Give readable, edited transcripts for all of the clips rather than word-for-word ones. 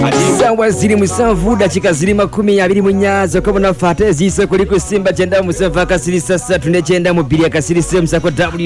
Sawa ziri musanvu dakika ziri 24 zokabona fate zise kuli ku Simba chenda musava kasirisa 3 mu bili akasirisa musako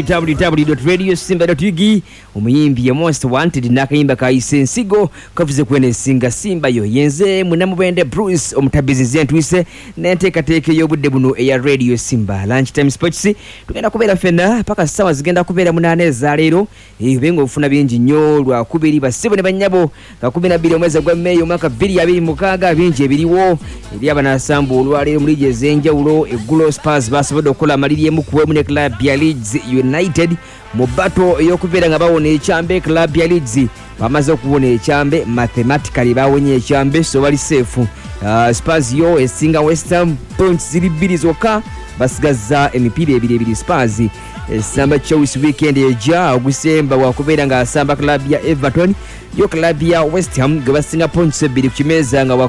www.radiosimba.org umuyimbi ya Most Wanted nakayimba ka Isensigo kavuze kwene singa Simba yo yenze munamubende Bruce omutabizizi ntwise nentekateke yobudde buno eya Radio Simba lunch time sports tugenda kubera fena paka sawa zigenda kubera munane za lero bengo ufuna bingi nnyo lwa kubiri basebo ne banyabo ka 12 omwezi gwa May omwaka 2026 bingi ebiriwo eri abanasambu olwalero muri jezenja ulo egulo Spurs basobodo kola maliri emu kuwe mu club ya Leeds United mu battle eyokubera nga bawone ekyambe club ya Leeds bamaze okubona ekyambe mathematically bawonye ekyambe so bali safe. Spurs yo esinga West Ham points ziri 2 zokka basigaza emipira ebiri Spurs Samba Chelsea weekend eja Ogusemba wakubera nga Samba club ya Everton yo club ya West Ham gabasinga points 2 kukimeza nga wa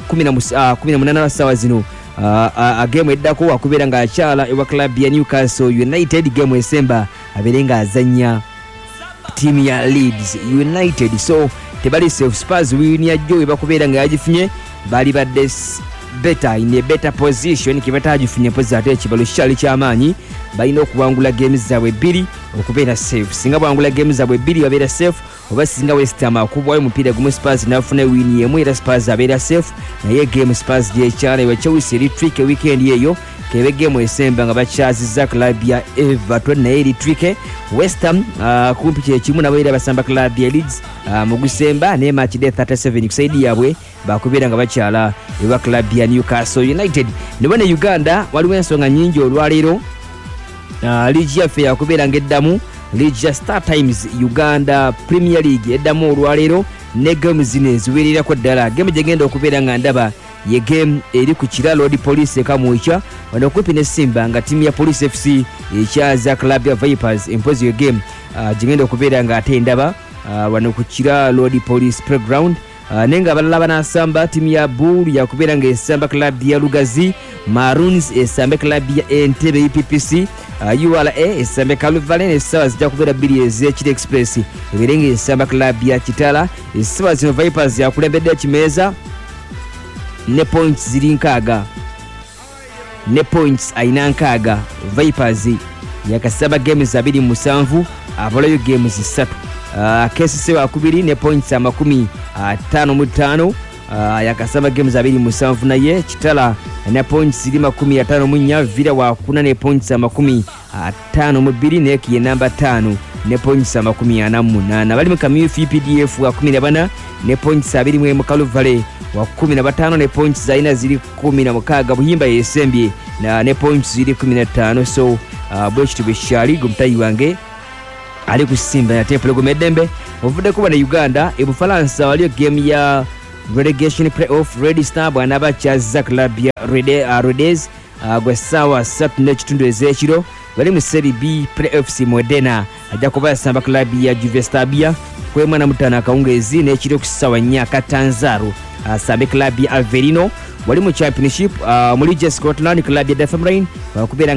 18 sawa zino game eddako wakubera nga achala ewa club ya Newcastle United game esemba aberenga azanya team ya Leeds United so tebali safe. Spurs win ya Joe bakubera nga yajifunye bali badde better in a better position kibata ajifunye pozate ekibalo shali kyamanyi balina okuwangula games zabwe 2 okubera safe. Singa bwangula games zabwe 2 babera safe oba singa West Ham akubwayo mupira gumu Spurs nafuna win yemu era Spurs abera safe naye game Spurs je chale wa Chelsea ri trick weekend yeyo kebe game esemba nga bachaziza club ya Everton naye ri trick West Ham kumpi ekimu nabera basamba club ya Leeds mu Gusemba ne match day 37 kusaidi yabwe bakubera nga bachala ewa club ya Newcastle United. Nibone Uganda waliwo ensonga nyingi olwalero League ya fair kubera ngeddamu League Star Times Uganda Premier League eddamu olwalero ne game zine ziwerera ko ddala game jegenda okubera nga ndaba ye game eri ku Kiralo di Police kamwicha wano kupi ne Simba nga timu ya Police FC echaza club ya Vipers impose yo game jegenda okubera nga ate ndaba wano ku Kiralo di Police Playground nenga balaba na Samba timu ya Bull ya kubera nga Samba club ya Lugazi Maroons Samba club ya Entebbe UPPC URA Samba Kaluvalen Stars ja kubera bili ezekire Express ebirenge Samba club ya Kitala Stars no Vipers ya kulembedde kimeza ne points ziri nkaga ne points aina nkaga Vipers yakasaba games 27 abalayo games 3 KCC wakubiri ne points 55 yakasaba games 27 naye Kitala ne points ziri 54 Villa wakuna ne points 52 ne kiye number 5 ne points 48 bali mu Kamyufu PDF wa 14 ne points 2 mu Kaluvale wa 15 ne points zaina ziri 16 Buhimba yesembye na ne points ziri 15 so bwechito beshali gumtayi wange ali ku Simba ya Temple Gomedembe ovude kuba na Uganda ebufalansa waliyo game ya relegation playoff Red Star bwana bachaza club ya Reds gwe sawa 3 ezekiro bali mu Serie B playoffs Modena ajja kuba Samba club ya Juvestabia kwemwa na mutana kaungezi n'ekiro kusawa nyaka Tanzaro Samba club ya Averino wali mu championship muri Scotland club ya Dunfermline bakubera